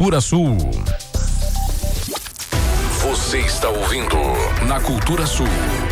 Cultura Sul. Você está ouvindo na Cultura Sul,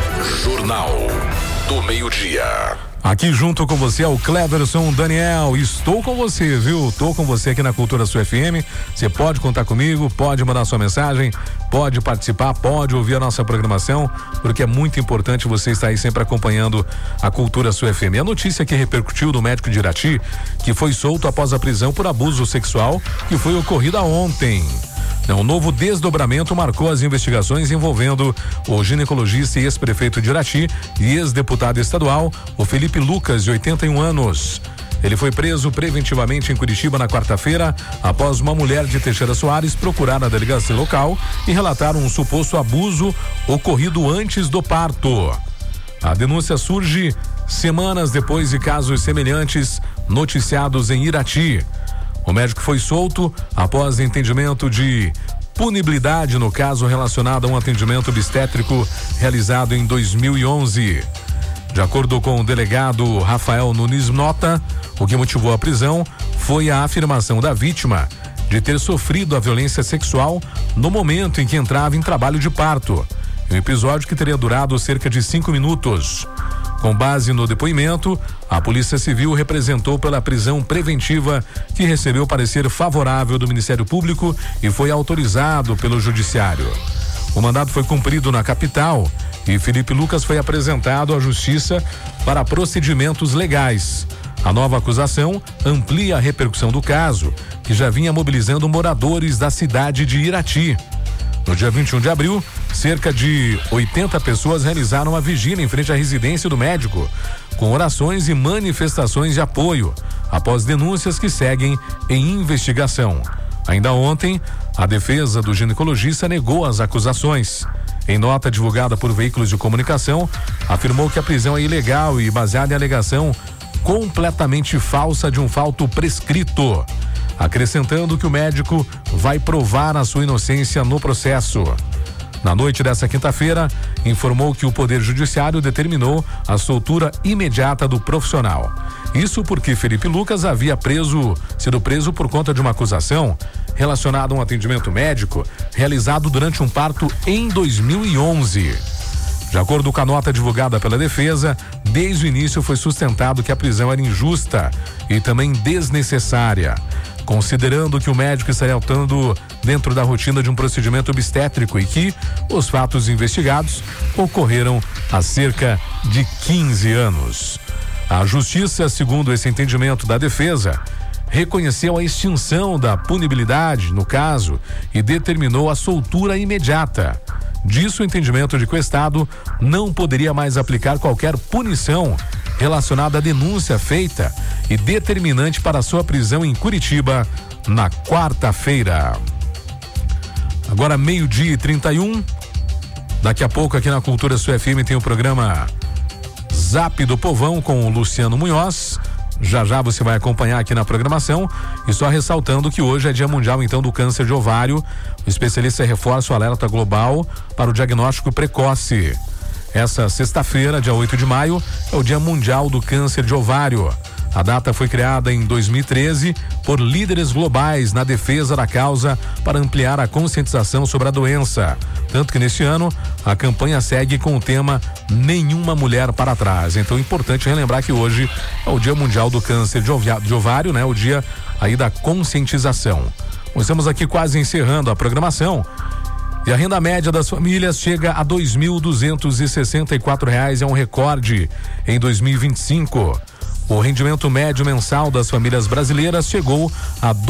Jornal do Meio-Dia. Aqui junto com você é o Cleverson Daniel. Estou com você, viu? Estou com você aqui na Cultura Sul FM. Você pode contar comigo, pode mandar sua mensagem, pode participar, pode ouvir a nossa programação, porque é muito importante você estar aí sempre acompanhando a Cultura Sul FM. A notícia que repercutiu do médico de Irati, que foi solto após a prisão por abuso sexual, que foi ocorrida ontem. Um novo desdobramento marcou as investigações envolvendo o ginecologista e ex-prefeito de Irati e ex-deputado estadual, o Felipe Lucas, de 81 anos. Ele foi preso preventivamente em Curitiba na quarta-feira, após uma mulher de Teixeira Soares procurar a delegacia local e relatar um suposto abuso ocorrido antes do parto. A denúncia surge semanas depois de casos semelhantes noticiados em Irati. O médico foi solto após entendimento de punibilidade no caso relacionado a um atendimento obstétrico realizado em 2011. De acordo com o delegado Rafael Nunes Nota, o que motivou a prisão foi a afirmação da vítima de ter sofrido a violência sexual no momento em que entrava em trabalho de parto. Um episódio que teria durado cerca de 5 minutos. Com base no depoimento, a Polícia Civil representou pela prisão preventiva, que recebeu parecer favorável do Ministério Público e foi autorizado pelo Judiciário. O mandado foi cumprido na capital e Felipe Lucas foi apresentado à Justiça para procedimentos legais. A nova acusação amplia a repercussão do caso, que já vinha mobilizando moradores da cidade de Irati. No dia 21 de abril, cerca de 80 pessoas realizaram uma vigília em frente à residência do médico, com orações e manifestações de apoio, após denúncias que seguem em investigação. Ainda ontem, a defesa do ginecologista negou as acusações. Em nota divulgada por veículos de comunicação, afirmou que a prisão é ilegal e baseada em alegação completamente falsa de um fato prescrito, acrescentando que o médico vai provar a sua inocência no processo. Na noite dessa quinta-feira, informou que o Poder Judiciário determinou a soltura imediata do profissional. Isso porque Felipe Lucas havia sido preso por conta de uma acusação relacionada a um atendimento médico realizado durante um parto em 2011. De acordo com a nota divulgada pela defesa, desde o início foi sustentado que a prisão era injusta e também desnecessária, considerando que o médico estaria atuando dentro da rotina de um procedimento obstétrico e que os fatos investigados ocorreram há cerca de 15 anos. A Justiça, segundo esse entendimento da defesa, reconheceu a extinção da punibilidade no caso e determinou a soltura imediata. Disso, o entendimento de que o Estado não poderia mais aplicar qualquer punição relacionada à denúncia feita e determinante para sua prisão em Curitiba na quarta-feira. Agora 12:31. Daqui a pouco aqui na Cultura Sul FM tem o programa Zap do Povão com o Luciano Munhoz. Já já você vai acompanhar aqui na programação, e só ressaltando que hoje é Dia Mundial então do Câncer de Ovário. O especialista reforça o alerta global para o diagnóstico precoce. Essa sexta-feira, dia 8 de maio, é o Dia Mundial do Câncer de Ovário. A data foi criada em 2013 por líderes globais na defesa da causa para ampliar a conscientização sobre a doença. Tanto que neste ano a campanha segue com o tema Nenhuma Mulher para Trás. Então é importante relembrar que hoje é o Dia Mundial do Câncer de Ovário, né? O dia aí da conscientização. Nós estamos aqui quase encerrando a programação. E a renda média das famílias chega a R$ 2.264, é um recorde em 2025. O rendimento médio mensal das famílias brasileiras chegou a R$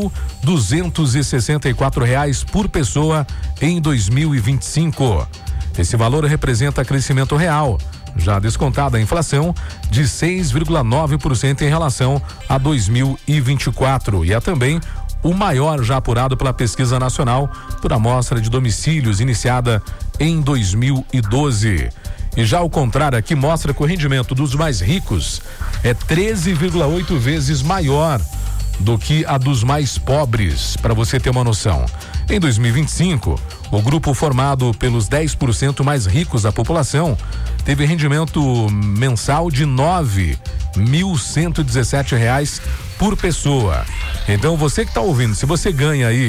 2.264 por pessoa em 2025. Esse valor representa crescimento real, já descontada a inflação, de 6,9% em relação a 2024. E é também o maior já apurado pela Pesquisa Nacional por Amostra de Domicílios, iniciada em 2012. E já ao contrário aqui mostra que o rendimento dos mais ricos é 13,8 vezes maior do que a dos mais pobres, para você ter uma noção. Em 2025, o grupo formado pelos 10% mais ricos da população teve rendimento mensal de R$ 9.117 por pessoa. Então você que está ouvindo, se você ganha aí